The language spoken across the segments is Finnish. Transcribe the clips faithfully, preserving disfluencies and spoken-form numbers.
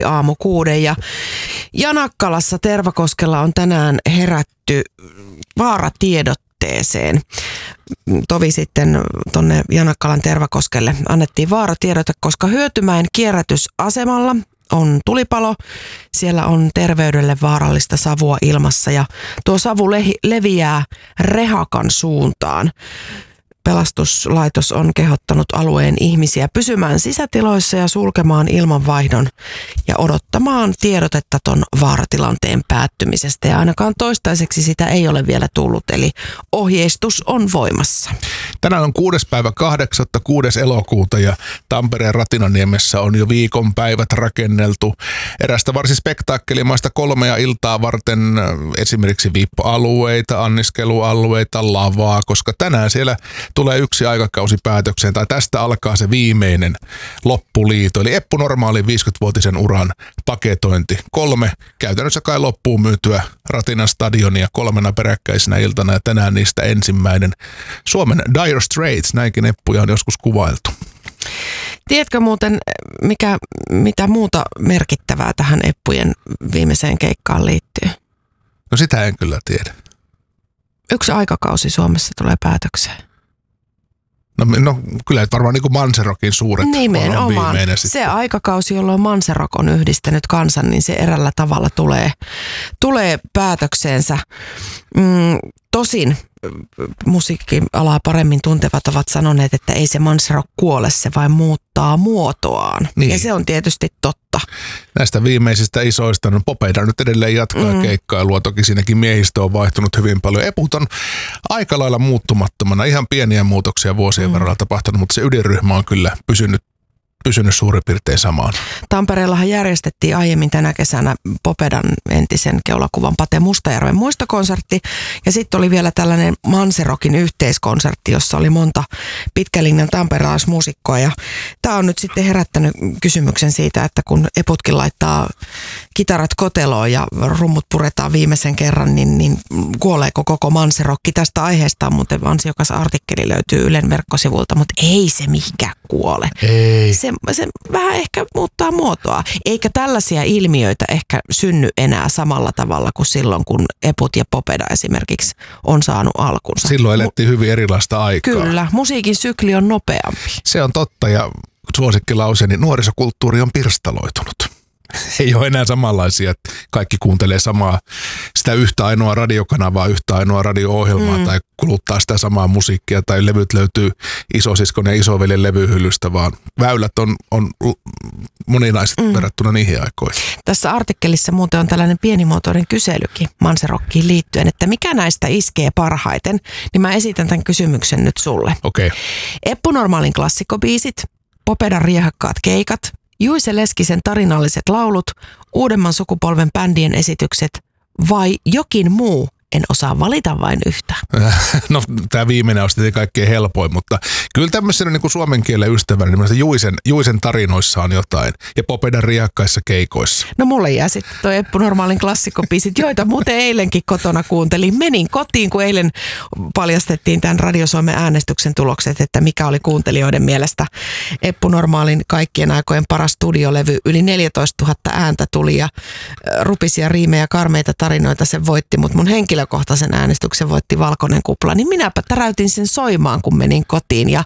aamu kuuden ja Janakkalassa Tervakoskella on tänään herätty vaaratiedotteeseen. Tovi sitten tuonne Janakkalan Tervakoskelle annettiin vaaratiedote, koska Hyötymäen kierrätysasemalla on tulipalo. Siellä on terveydelle vaarallista savua ilmassa ja tuo savu lehi, leviää Rehakan suuntaan. Pelastuslaitos on kehottanut alueen ihmisiä pysymään sisätiloissa ja sulkemaan ilmanvaihdon ja odottamaan tiedotetta ton vaaratilanteen päättymisestä. Ja ainakaan toistaiseksi sitä ei ole vielä tullut, eli ohjeistus on voimassa. Tänään on kuudes päivä kahdeksatta, kuudes elokuuta ja Tampereen Ratinaniemessä on jo viikonpäivät rakenneltu erästä varsin spektaakkelimaista kolmea iltaa varten, esimerkiksi viippoalueita, anniskelualueita, lavaa, koska tänään siellä tulee yksi aikakausi päätökseen, tai tästä alkaa se viimeinen loppuliito, eli Eppu Normaalin viisikymmenvuotisen uran paketointi. Kolme käytännössä kai loppuun myytyä Ratinan stadionia kolmena peräkkäisenä iltana, ja tänään niistä ensimmäinen. Suomen Dire Straits, näinkin Eppuja on joskus kuvailtu. Tiedätkö muuten, mikä, mitä muuta merkittävää tähän Eppujen viimeiseen keikkaan liittyy? No sitä en kyllä tiedä. Yksi aikakausi Suomessa tulee päätökseen. No, no kyllä varmaan niin kuin Manserokin suuret Nimenomaan. on viimeinen sitten. Se aikakausi, jolloin Manserok on yhdistänyt kansan, niin se erällä tavalla tulee, tulee päätökseensä. Mm, tosin musiikkialaa paremmin tuntevat ovat sanoneet, että ei se Manserok kuole, se vain muuttaa muotoaan. Niin. Ja se on tietysti totta. Näistä viimeisistä isoista, no Popeda nyt edelleen jatkaa mm. keikkailua, toki siinäkin miehistö on vaihtunut hyvin paljon. Eput on aika lailla muuttumattomana, ihan pieniä muutoksia vuosien mm. varrella tapahtunut, mutta se ydinryhmä on kyllä pysynyt pysynyt suurin piirtein samaan. Tampereellahan järjestettiin aiemmin tänä kesänä Popedan entisen keulakuvan Pate Mustajärven muistokonsertti. Ja sitten oli vielä tällainen Manserokin yhteiskonsertti, jossa oli monta pitkälinjan tamperelaismuusikkoa. Ja tämä on nyt sitten herättänyt kysymyksen siitä, että kun Eputkin laittaa kitarat koteloon ja rummut puretaan viimeisen kerran, niin, niin kuoleeko koko Manserokki? Tästä aiheesta on muuten ansiokas artikkeli löytyy Ylen verkkosivulta, mutta ei se mihinkään kuole. Ei. Se, se vähän ehkä muuttaa muotoa. Eikä tällaisia ilmiöitä ehkä synny enää samalla tavalla kuin silloin, kun Eput ja Popeda esimerkiksi on saanut alkunsa. Silloin elettiin Mu- hyvin erilaista aikaa. Kyllä, musiikin sykli on nopeampi. Se on totta ja suosikkilauseeni, nuorisokulttuuri on pirstaloitunut. Ei ole enää samanlaisia, että kaikki kuuntelee samaa, sitä yhtä ainoa radiokanavaa, yhtä ainoa radio-ohjelmaa mm. tai kuluttaa sitä samaa musiikkia tai levyt löytyy isosiskon ja isoveljen levyhyllystä, vaan väylät on, on moninaiset mm. verrattuna niihin aikoihin. Tässä artikkelissa muuten on tällainen pienimuotoinen kyselykin Manserokkiin liittyen, että mikä näistä iskee parhaiten, niin mä esitän tämän kysymyksen nyt sulle. Okei. Okay. Eppu Normaalin klassikkobiisit, Popedan riehakkaat keikat, Juise Leskisen tarinalliset laulut, uudemman sukupolven bändien esitykset vai jokin muu? En osaa valita vain yhtä. No tämä viimeinen on sitten kaikkein helpoin, mutta kyllä tämmöisenä niin kuin suomen kielen ystävänä, niin Juisen, Juisen tarinoissa on jotain ja Popedan riehakkaissa keikoissa. No mulle jää sitten toi Eppu Normaalin klassikkobiisit, joita muuten eilenkin kotona kuuntelin. Menin kotiin, kun eilen paljastettiin tämän Radio Suomen äänestyksen tulokset, että mikä oli kuuntelijoiden mielestä Eppu Normaalin kaikkien aikojen paras studiolevy. Yli neljätoistatuhatta ääntä tuli ja rupisia riimejä, karmeita tarinoita se voitti, mutta mun henkilö kohtaisen äänestyksen voitti Valkoinen kupla, niin minäpä täräytin sen soimaan, kun menin kotiin. Ja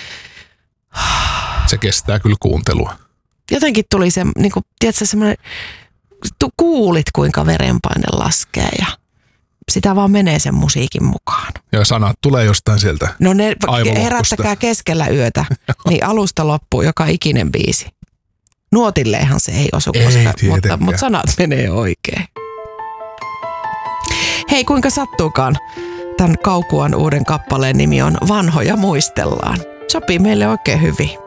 se kestää kyllä kuuntelua. Jotenkin tuli se, niin kuin, tiedätkö, semmoinen, kuulit kuinka verenpaine laskee ja sitä vaan menee sen musiikin mukaan. Ja sanat tulee jostain sieltä No ne aivolokkusta. Herättäkää keskellä yötä, niin alusta loppuu joka ikinen biisi. Nuotilleehan se ei osu, ei, koska, mutta, mutta sanat menee oikein. Hei, kuinka sattuukaan? Tämän Kaukuan uuden kappaleen nimi on Vanhoja muistellaan. Sopii meille oikein hyvin.